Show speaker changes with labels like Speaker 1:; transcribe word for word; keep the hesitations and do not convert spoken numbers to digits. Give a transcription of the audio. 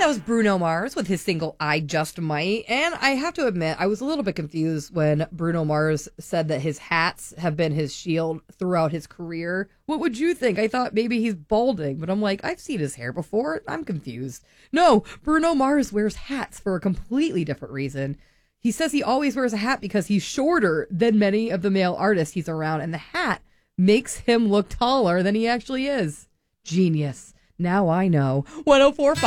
Speaker 1: That was Bruno Mars with his single I Just Might. And I have to admit, I was a little bit confused when Bruno Mars said that his hats have been his shield throughout his career. What would you think? I thought maybe he's balding, but I'm like, I've seen his hair before. I'm confused. No, Bruno Mars wears hats for a completely different reason. He says he always wears a hat because he's shorter than many of the male artists he's around, and the hat makes him look taller than he actually is. Genius. Now I know. one oh four point five